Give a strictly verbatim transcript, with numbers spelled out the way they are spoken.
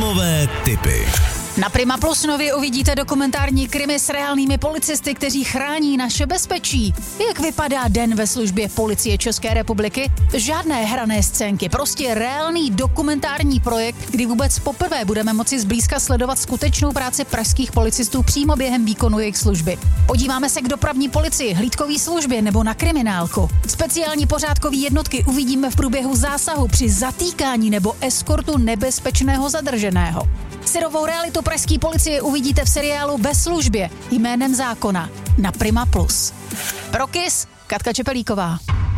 Filmové tipy. Na Prima Plus nově uvidíte dokumentární krimi s reálnými policisty, kteří chrání naše bezpečí. Jak vypadá den ve službě Policie České republiky? Žádné hrané scénky, prostě reálný dokumentární projekt, kdy vůbec poprvé budeme moci zblízka sledovat skutečnou práci pražských policistů přímo během výkonu jejich služby. Podíváme se k dopravní policii, hlídkové službě nebo na kriminálku. Speciální pořádkové jednotky uvidíme v průběhu zásahu při zatýkání nebo eskortu nebezpečného zadrženého. Syrovou realitu pražské policie uvidíte v seriálu Ve službě jménem zákona na Prima Plus. Pro Kiss, Katka Čepelíková.